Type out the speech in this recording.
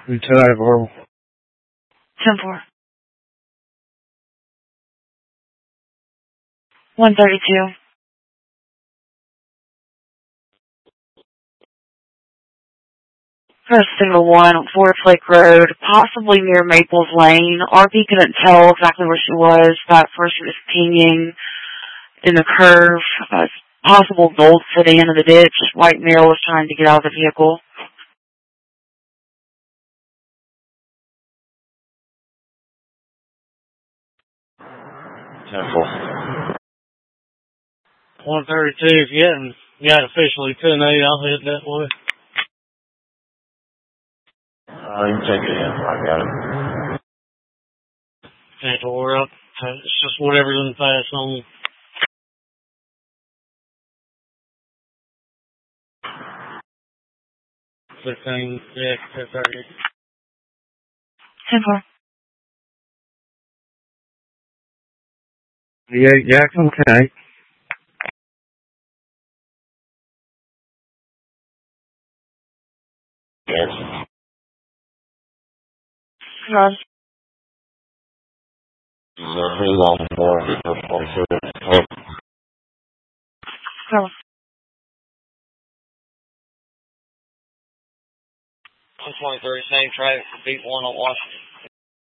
Lieutenant Verbal. 10-4. 132. Press single 1 on Forest Lake Road, possibly near Maples Lane. RP couldn't tell exactly where she was, but first she was pinging in the curve. Possible gold sedan in the ditch. White male was trying to get out of the vehicle. Temple. 132, if you hadn't got officially 10-8, I'll head that way. You can take it in. I got it. Can't worry up. It's just whatever's in the pass on me. 15, yeah, 30. 10-4. Yeah, Jackson, okay. Yes. Run. Who's on board? Go. 123, same traffic, beat 1 on Washington.